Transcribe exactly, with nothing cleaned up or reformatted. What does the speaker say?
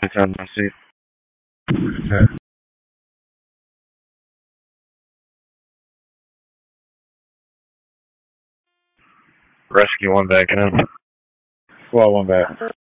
It's on my seat. Rescue one back in. Well, one back.